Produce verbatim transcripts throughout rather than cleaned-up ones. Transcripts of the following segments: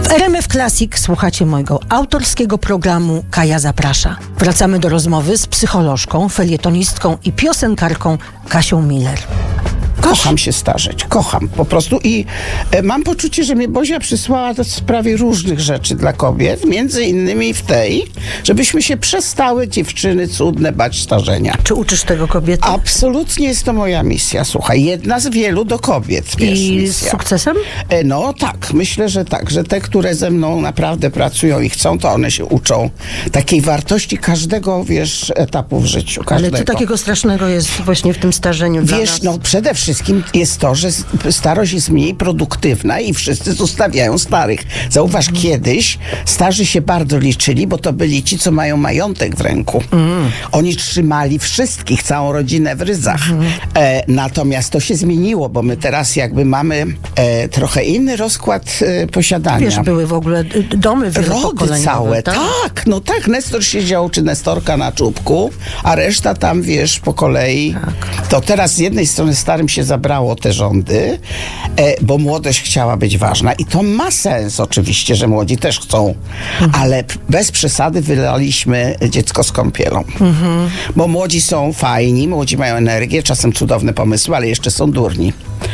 W R M F Classic słuchacie mojego autorskiego programu Kaja Zaprasza. Wracamy do rozmowy z psycholożką, felietonistką i piosenkarką Kasią Miller. Kocham się starzeć, kocham po prostu i e, mam poczucie, że mnie Bozia przysłała do sprawy różnych rzeczy dla kobiet, między innymi w tej, żebyśmy się przestały, dziewczyny cudne, bać starzenia. Czy uczysz tego kobiety? Absolutnie jest to moja misja, słuchaj, jedna z wielu do kobiet, wiesz, I misja. z sukcesem? E, no tak, myślę, że tak, że te, które ze mną naprawdę pracują i chcą, to one się uczą takiej wartości każdego, wiesz, etapu w życiu, każdego. Ale co takiego strasznego jest właśnie w tym starzeniu dla Wiesz, nas? no przede wszystkim jest to, że starość jest mniej produktywna i wszyscy zostawiają starych. Zauważ, mm. kiedyś starzy się bardzo liczyli, bo to byli ci, co mają majątek w ręku. Mm. Oni trzymali wszystkich, całą rodzinę w ryzach. Mm. E, natomiast to się zmieniło, bo my teraz jakby mamy e, trochę inny rozkład e, posiadania. Wiesz, były w ogóle domy wielopokoleniowe, całe, tak? tak, no tak. Nestor siedział, czy Nestorka na czubku, a reszta tam, wiesz, po kolei. Tak. To teraz z jednej strony starym się zabrało te rządy, e, bo młodość chciała być ważna i to ma sens oczywiście, że młodzi też chcą, mhm. ale bez przesady wylaliśmy dziecko z kąpielą. Mhm. Bo młodzi są fajni, młodzi mają energię, czasem cudowne pomysły, ale jeszcze są durni.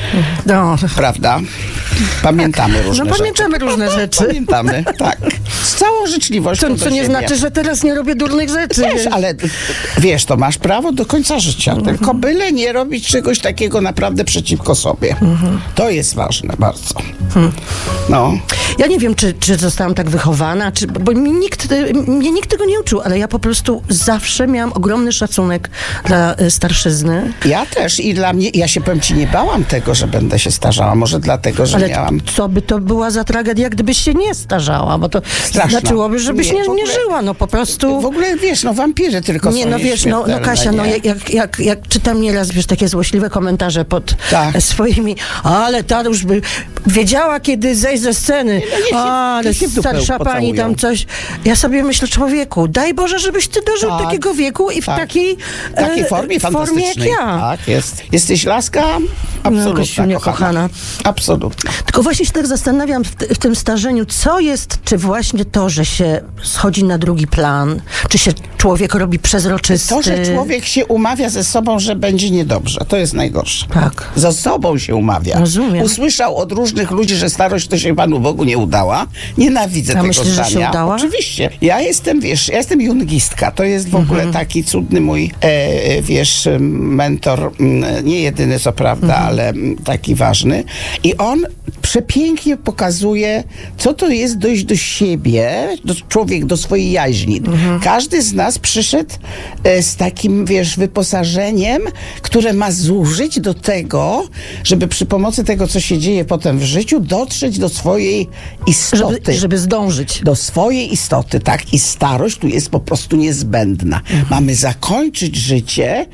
No. Prawda? Pamiętamy tak. różne no, rzeczy. pamiętamy różne rzeczy. Pamiętamy, tak. Z całą życzliwością To, do co nie siebie. znaczy, że teraz nie robię durnych rzeczy. Wiesz, Wiesz, ale wiesz, to masz prawo do końca życia. Mhm. Tylko byle nie robić czegoś takiego naprawdę przeciwko sobie. Mhm. To jest ważne bardzo. Mhm. No. Ja nie wiem, czy, czy zostałam tak wychowana, czy, bo mi nikt, mnie nikt tego nie uczył, ale ja po prostu zawsze miałam ogromny szacunek dla y, starszyzny. Ja też i dla mnie, ja się powiem ci, nie bałam tego, że będę się starzała. Może dlatego, że ale miałam... co by to była za tragedia, gdybyś się nie starzała, bo to Straszna. znaczyłoby, żebyś nie, nie, ogóle, nie żyła, no po prostu... W ogóle, wiesz, no wampiry tylko nie, są no wiesz, no, no Kasia, nie? no jak, jak, jak czytam nieraz, wiesz, takie złośliwe komentarze pod tak. swoimi, ale ta już by wiedziała, kiedy zejść ze sceny, no, a, ale starsza pani tam coś. Ja sobie myślę, człowieku, daj Boże, żebyś ty dożył tak. takiego wieku i w tak. takiej, w takiej formie, e, formie jak ja. Tak, jest. Jesteś laska? Absolutna, no, kochana. kochana. Absolutnie. Tylko właśnie się tak zastanawiam w, w tym starzeniu, co jest, czy właśnie to, że się schodzi na drugi plan, czy się człowiek robi przezroczysty. To, że człowiek się umawia ze sobą, że będzie niedobrze, to jest najgorsze. Tak. Ze sobą się umawia. Rozumiem. Usłyszał od różnych ludzi, że starość to się Panu Bogu nie udała. Nienawidzę A tego myślisz, zdania. że się udała? Oczywiście. Ja jestem, wiesz, ja jestem jungistka. To jest w ogóle Mhm. taki cudny mój, e, wiesz, mentor. Nie jedyny, co prawda, mhm. ale taki ważny. I on przepięknie pokazuje, co to jest dojść do siebie, do, człowiek do swojej jaźni. Mhm. Każdy z nas przyszedł e, z takim, wiesz, wyposażeniem, które ma zużyć do tego, żeby przy pomocy tego, co się dzieje potem w życiu, dotrzeć do swojej istoty. Żeby, żeby zdążyć. Do swojej istoty, tak. I starość tu jest po prostu niezbędna. Mhm. Mamy zakończyć życie,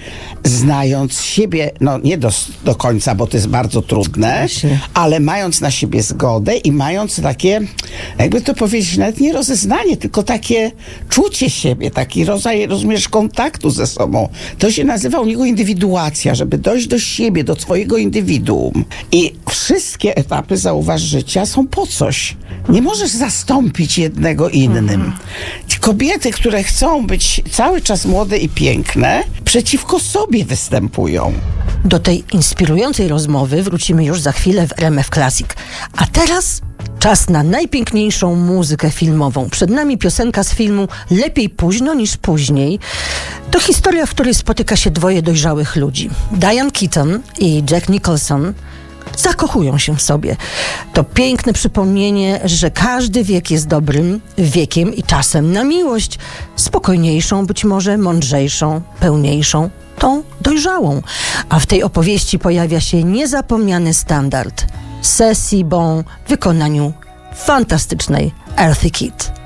znając siebie, no nie do, do końca, bo to jest bardzo trudne, Właśnie. ale mając na siebie zgodę i mając takie, jakby to powiedzieć, nawet nie rozeznanie, tylko takie czucie siebie, taki rodzaj, rozumiesz, kontaktu ze sobą. To się nazywa u niego indywiduacja, żeby dojść do siebie, do swojego indywiduum. I wszystkie etapy, zauważ, życia są po coś. Nie możesz zastąpić jednego innym. Mhm. Kobiety, które chcą być cały czas młode i piękne, przeciwko sobie występują. Do tej inspirującej rozmowy wrócimy już za chwilę w R M F Classic. A teraz czas na najpiękniejszą muzykę filmową. Przed nami piosenka z filmu Lepiej późno niż później. To historia, w której spotyka się dwoje dojrzałych ludzi. Diane Keaton i Jack Nicholson zakochują się w sobie. To piękne przypomnienie, że każdy wiek jest dobrym wiekiem i czasem na miłość. Spokojniejszą, być może mądrzejszą, pełniejszą, tą dojrzałą. A w tej opowieści pojawia się niezapomniany standard. Ceci Bon w wykonaniu fantastycznej Earthy Kitt.